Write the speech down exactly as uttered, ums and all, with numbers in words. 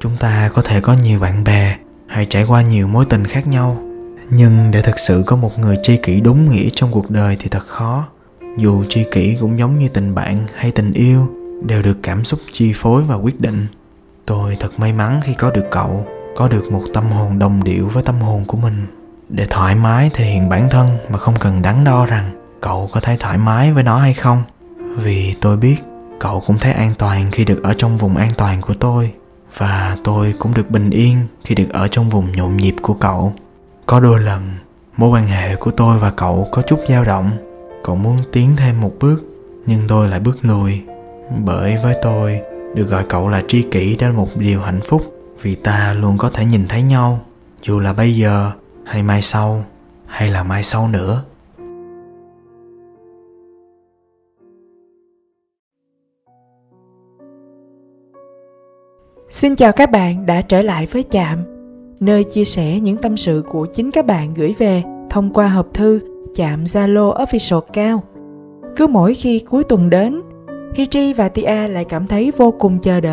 Chúng ta có thể có nhiều bạn bè hay trải qua nhiều mối tình khác nhau, nhưng để thực sự có một người tri kỷ đúng nghĩa trong cuộc đời thì thật khó. Dù tri kỷ cũng giống như tình bạn hay tình yêu, đều được cảm xúc chi phối và quyết định. Tôi thật may mắn khi có được cậu, có được một tâm hồn đồng điệu với tâm hồn của mình, để thoải mái thể hiện bản thân mà không cần đắn đo rằng cậu có thấy thoải mái với nó hay không. Vì tôi biết cậu cũng thấy an toàn khi được ở trong vùng an toàn của tôi, và tôi cũng được bình yên khi được ở trong vùng nhộn nhịp của cậu. Có đôi lần mối quan hệ của tôi và cậu có chút dao động. Cậu muốn tiến thêm một bước, nhưng tôi lại bước lùi. Bởi với tôi, được gọi cậu là tri kỷ đã là một điều hạnh phúc, vì ta luôn có thể nhìn thấy nhau, dù là bây giờ hay mai sau, hay là mai sau nữa. Xin chào các bạn đã trở lại với Chạm, nơi chia sẻ những tâm sự của chính các bạn gửi về thông qua hộp thư Chạm Zalo Official Cao. Cứ mỗi khi cuối tuần đến, Hi Tri và Tia lại cảm thấy vô cùng chờ đợi